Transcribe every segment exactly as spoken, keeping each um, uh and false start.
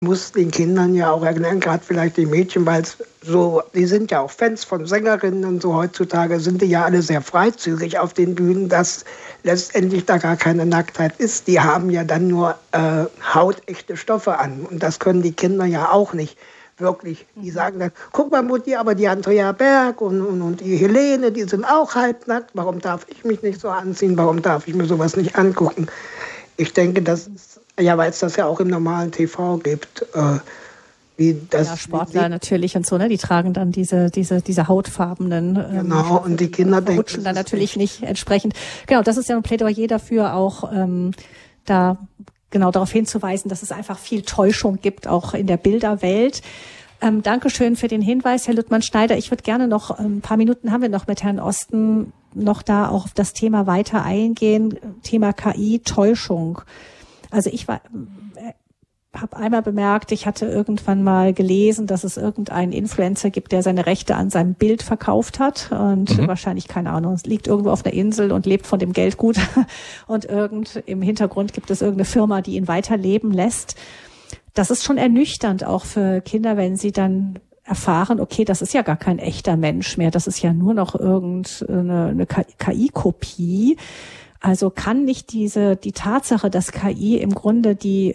muss den Kindern ja auch erklären, gerade vielleicht die Mädchen, weil so, die sind ja auch Fans von Sängerinnen und so, heutzutage sind die ja alle sehr freizügig auf den Bühnen, dass letztendlich da gar keine Nacktheit ist. Die haben ja dann nur äh, hautechte Stoffe an und das können die Kinder ja auch nicht wirklich. Die sagen dann, guck mal Mutti, aber die Andrea Berg und, und, und die Helene, die sind auch halbnackt, warum darf ich mich nicht so anziehen, warum darf ich mir sowas nicht angucken? Ich denke, das ist, ja, weil es das ja auch im normalen T V gibt. Äh, wie das ja, Sportler natürlich und so, ne? Die tragen dann diese diese diese hautfarbenen ähm, genau, und die Kinder denken, rutschen dann natürlich nicht entsprechend. Genau, das ist ja ein Plädoyer dafür, auch ähm, da genau darauf hinzuweisen, dass es einfach viel Täuschung gibt, auch in der Bilderwelt. Ähm, Dankeschön für den Hinweis, Herr Lüttmann-Schneider. Ich würde gerne noch, ein ähm, paar Minuten haben wir noch mit Herrn Osten, noch da auch auf das Thema weiter eingehen. Thema K I, Täuschung. Also ich war, äh, habe einmal bemerkt, ich hatte irgendwann mal gelesen, dass es irgendeinen Influencer gibt, der seine Rechte an seinem Bild verkauft hat und mhm. wahrscheinlich, keine Ahnung, es liegt irgendwo auf einer Insel und lebt von dem Geld gut und irgend im Hintergrund gibt es irgendeine Firma, die ihn weiterleben lässt. Das ist schon ernüchternd auch für Kinder, wenn sie dann erfahren, okay, das ist ja gar kein echter Mensch mehr, das ist ja nur noch irgendeine eine K I-Kopie. Also kann nicht diese, die Tatsache, dass K I im Grunde die,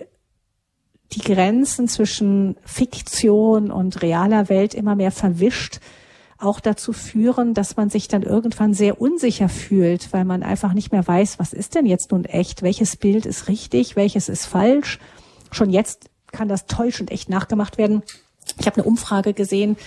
die Grenzen zwischen Fiktion und realer Welt immer mehr verwischt, auch dazu führen, dass man sich dann irgendwann sehr unsicher fühlt, weil man einfach nicht mehr weiß, was ist denn jetzt nun echt, welches Bild ist richtig, welches ist falsch. Schon jetzt kann das täuschend echt nachgemacht werden. Ich habe eine Umfrage gesehen,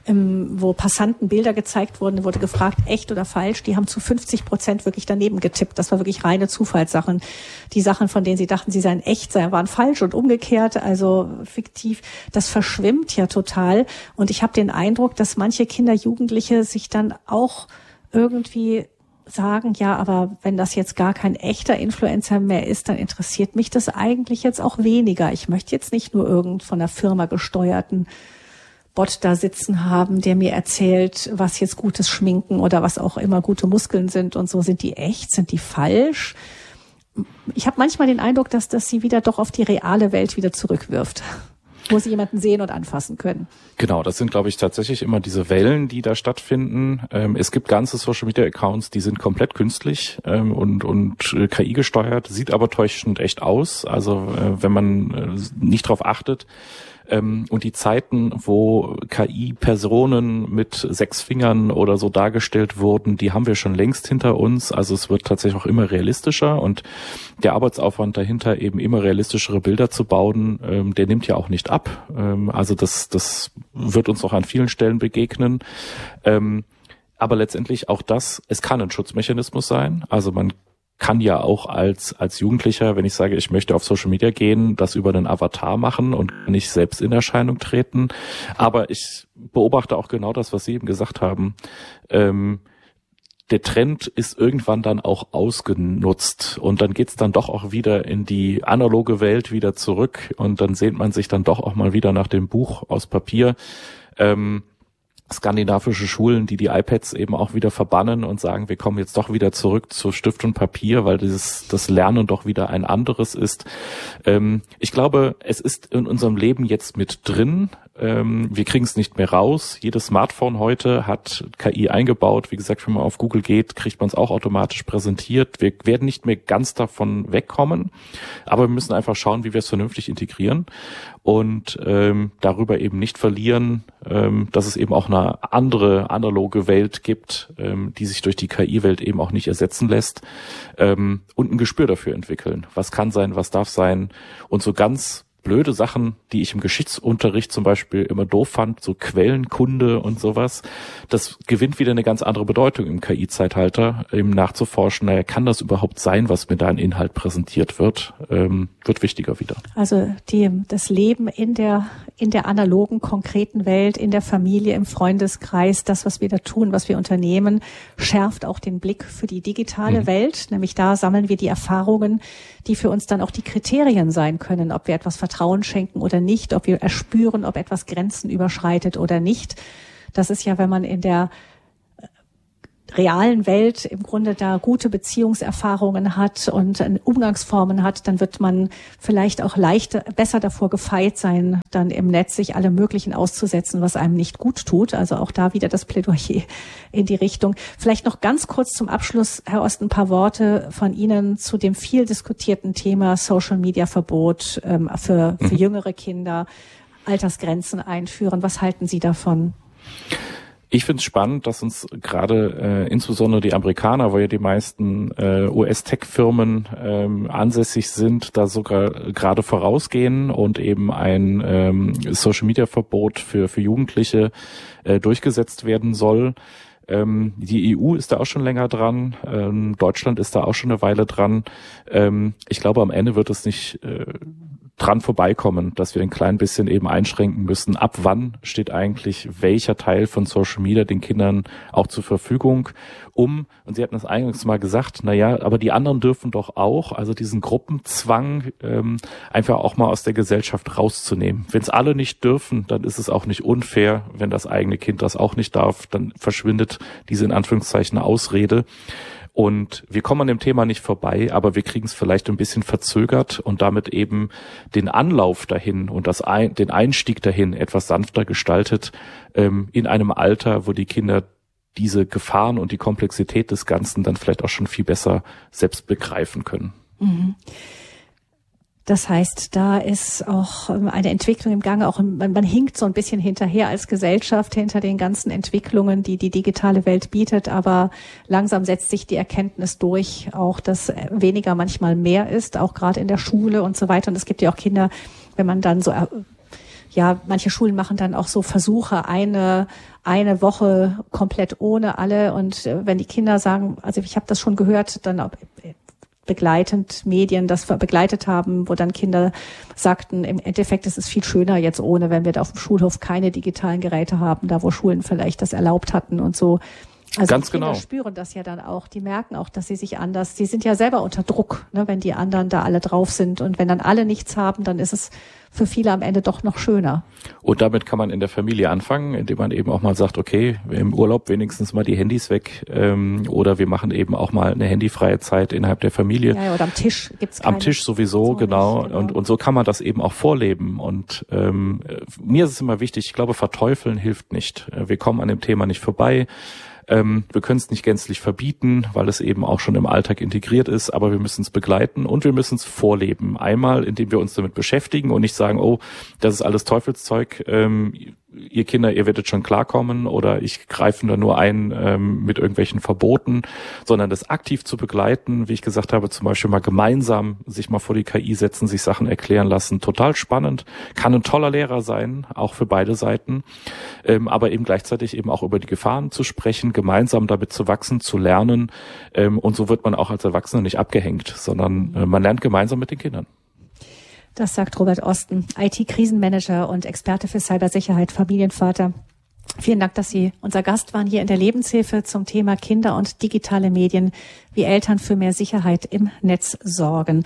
wo Passanten Bilder gezeigt wurden, wurde gefragt, echt oder falsch. Die haben zu fünfzig Prozent wirklich daneben getippt. Das war wirklich reine Zufallssachen. Die Sachen, von denen sie dachten, sie seien echt, waren falsch und umgekehrt, also fiktiv. Das verschwimmt ja total. Und ich habe den Eindruck, dass manche Kinder, Jugendliche sich dann auch irgendwie sagen, ja, aber wenn das jetzt gar kein echter Influencer mehr ist, dann interessiert mich das eigentlich jetzt auch weniger. Ich möchte jetzt nicht nur irgend von einer Firma gesteuerten Bot da sitzen haben, der mir erzählt, was jetzt gutes Schminken oder was auch immer gute Muskeln sind und so. Sind die echt? Sind die falsch? Ich habe manchmal den Eindruck, dass das sie wieder doch auf die reale Welt wieder zurückwirft, wo sie jemanden sehen und anfassen können. Genau, das sind, glaube ich, tatsächlich immer diese Wellen, die da stattfinden. Ähm, es gibt ganze Social-Media-Accounts, die sind komplett künstlich ähm, und, und K I gesteuert, sieht aber täuschend echt aus. Also äh, wenn man äh, nicht drauf achtet, Ähm, und die Zeiten, wo K I-Personen mit sechs Fingern oder so dargestellt wurden, die haben wir schon längst hinter uns. Also es wird tatsächlich auch immer realistischer und der Arbeitsaufwand dahinter, eben immer realistischere Bilder zu bauen, ähm, der nimmt ja auch nicht ab. Ähm, also das, das wird uns auch an vielen Stellen begegnen. Ähm, aber letztendlich auch das, es kann ein Schutzmechanismus sein. Also man kann ja auch als als Jugendlicher, wenn ich sage, ich möchte auf Social Media gehen, das über einen Avatar machen und nicht selbst in Erscheinung treten. Aber ich beobachte auch genau das, was Sie eben gesagt haben. Ähm, der Trend ist irgendwann dann auch ausgenutzt und dann geht's dann doch auch wieder in die analoge Welt wieder zurück und dann sehnt man sich dann doch auch mal wieder nach dem Buch aus Papier. Ähm, skandinavische Schulen, die die iPads eben auch wieder verbannen und sagen, wir kommen jetzt doch wieder zurück zu Stift und Papier, weil dieses das Lernen doch wieder ein anderes ist. Ähm, ich glaube, es ist in unserem Leben jetzt mit drin. Ähm, wir kriegen es nicht mehr raus. Jedes Smartphone heute hat K I eingebaut. Wie gesagt, wenn man auf Google geht, kriegt man es auch automatisch präsentiert. Wir werden nicht mehr ganz davon wegkommen, aber wir müssen einfach schauen, wie wir es vernünftig integrieren und ähm, darüber eben nicht verlieren, ähm, dass es eben auch eine andere analoge Welt gibt, ähm, die sich durch die K I-Welt eben auch nicht ersetzen lässt, ähm, und ein Gespür dafür entwickeln. Was kann sein, was darf sein und so ganz blöde Sachen, die ich im Geschichtsunterricht zum Beispiel immer doof fand, so Quellenkunde und sowas, das gewinnt wieder eine ganz andere Bedeutung im K I-Zeitalter, eben nachzuforschen, naja, kann das überhaupt sein, was mir da an Inhalt präsentiert wird, ähm, wird wichtiger wieder. Also die, das Leben in der, in der analogen, konkreten Welt, in der Familie, im Freundeskreis, das, was wir da tun, was wir unternehmen, schärft auch den Blick für die digitale mhm. Welt, nämlich da sammeln wir die Erfahrungen, die für uns dann auch die Kriterien sein können, ob wir etwas Vertrauen schenken oder nicht, ob wir erspüren, ob etwas Grenzen überschreitet oder nicht. Das ist ja, wenn man in der realen Welt im Grunde da gute Beziehungserfahrungen hat und Umgangsformen hat, dann wird man vielleicht auch leichter, besser davor gefeit sein, dann im Netz sich allem Möglichen auszusetzen, was einem nicht gut tut. Also auch da wieder das Plädoyer in die Richtung. Vielleicht noch ganz kurz zum Abschluss, Herr Ost, ein paar Worte von Ihnen zu dem viel diskutierten Thema Social-Media-Verbot ähm, für, für mhm. jüngere Kinder, Altersgrenzen einführen. Was halten Sie davon? Ich finde es spannend, dass uns gerade äh, insbesondere die Amerikaner, wo ja die meisten äh, U S-Tech-Firmen ähm, ansässig sind, da sogar gerade vorausgehen und eben ein ähm, Social-Media-Verbot für für Jugendliche äh, durchgesetzt werden soll. Ähm, die E U ist da auch schon länger dran, ähm, Deutschland ist da auch schon eine Weile dran. Ähm, ich glaube, am Ende wird es nicht äh, dran vorbeikommen, dass wir ein klein bisschen eben einschränken müssen. Ab wann steht eigentlich welcher Teil von Social Media den Kindern auch zur Verfügung, um, und Sie hatten das eingangs mal gesagt, na ja, aber die anderen dürfen doch auch, also diesen Gruppenzwang ähm, einfach auch mal aus der Gesellschaft rauszunehmen. Wenn es alle nicht dürfen, dann ist es auch nicht unfair, wenn das eigene Kind das auch nicht darf, dann verschwindet diese in Anführungszeichen Ausrede. Und wir kommen an dem Thema nicht vorbei, aber wir kriegen es vielleicht ein bisschen verzögert und damit eben den Anlauf dahin und das ein, den Einstieg dahin etwas sanfter gestaltet, ähm, in einem Alter, wo die Kinder diese Gefahren und die Komplexität des Ganzen dann vielleicht auch schon viel besser selbst begreifen können. Mhm. Das heißt, da ist auch eine Entwicklung im Gange, auch man, man hinkt so ein bisschen hinterher als Gesellschaft hinter den ganzen Entwicklungen, die die digitale Welt bietet, aber langsam setzt sich die Erkenntnis durch, auch dass weniger manchmal mehr ist, auch gerade in der Schule und so weiter. Und es gibt ja auch Kinder, wenn man dann so, ja, manche Schulen machen dann auch so Versuche, eine eine Woche komplett ohne alle. Und wenn die Kinder sagen, also ich habe das schon gehört, dann begleitend Medien das begleitet haben, wo dann Kinder sagten, im Endeffekt ist es viel schöner jetzt ohne, wenn wir da auf dem Schulhof keine digitalen Geräte haben, da wo Schulen vielleicht das erlaubt hatten und so. Also Ganz die Kinder genau. spüren das ja dann auch, die merken auch, dass sie sich anders, die sind ja selber unter Druck, ne, wenn die anderen da alle drauf sind und wenn dann alle nichts haben, dann ist es für viele am Ende doch noch schöner. Und damit kann man in der Familie anfangen, indem man eben auch mal sagt, okay, im Urlaub wenigstens mal die Handys weg ähm, oder wir machen eben auch mal eine handyfreie Zeit innerhalb der Familie. Ja, oder am Tisch gibt's keine. Am Tisch sowieso, so genau. Nicht, genau. Und, und so kann man das eben auch vorleben. Und ähm, mir ist es immer wichtig, ich glaube, verteufeln hilft nicht. Wir kommen an dem Thema nicht vorbei. Ähm, wir können es nicht gänzlich verbieten, weil es eben auch schon im Alltag integriert ist, aber wir müssen es begleiten und wir müssen es vorleben. Einmal, indem wir uns damit beschäftigen und nicht sagen, oh, das ist alles Teufelszeug, ähm, ihr Kinder, ihr werdet schon klarkommen oder ich greife da nur ein ähm, mit irgendwelchen Verboten, sondern das aktiv zu begleiten, wie ich gesagt habe, zum Beispiel mal gemeinsam sich mal vor die K I setzen, sich Sachen erklären lassen, total spannend, kann ein toller Lehrer sein, auch für beide Seiten, ähm, aber eben gleichzeitig eben auch über die Gefahren zu sprechen, gemeinsam damit zu wachsen, zu lernen ähm, und so wird man auch als Erwachsener nicht abgehängt, sondern äh, man lernt gemeinsam mit den Kindern. Das sagt Robert Osten, I T-Krisenmanager und Experte für Cybersicherheit, Familienvater. Vielen Dank, dass Sie unser Gast waren hier in der Lebenshilfe zum Thema Kinder und digitale Medien, wie Eltern für mehr Sicherheit im Netz sorgen.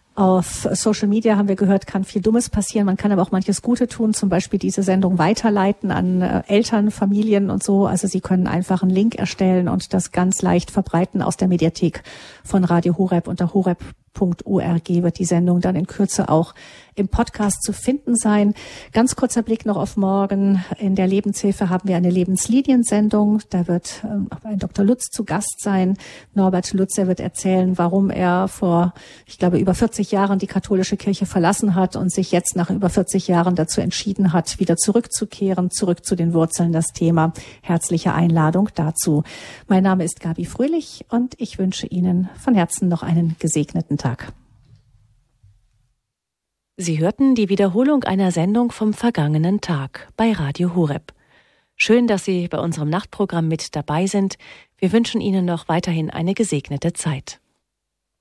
Auf Social Media haben wir gehört, kann viel Dummes passieren. Man kann aber auch manches Gute tun, zum Beispiel diese Sendung weiterleiten an äh, Eltern, Familien und so. Also Sie können einfach einen Link erstellen und das ganz leicht verbreiten aus der Mediathek von Radio Horeb. Unter horeb punkt org wird die Sendung dann in Kürze auch im Podcast zu finden sein. Ganz kurzer Blick noch auf morgen. In der Lebenshilfe haben wir eine Lebensliniensendung. Da wird äh, ein Doktor Lutz zu Gast sein. Norbert Lutz, er wird erzählen, warum er vor, ich glaube, über vierzig Jahren die katholische Kirche verlassen hat und sich jetzt nach über vierzig Jahren dazu entschieden hat, wieder zurückzukehren, zurück zu den Wurzeln, das Thema. Herzliche Einladung dazu. Mein Name ist Gabi Fröhlich und ich wünsche Ihnen von Herzen noch einen gesegneten Tag. Sie hörten die Wiederholung einer Sendung vom vergangenen Tag bei Radio Horeb. Schön, dass Sie bei unserem Nachtprogramm mit dabei sind. Wir wünschen Ihnen noch weiterhin eine gesegnete Zeit.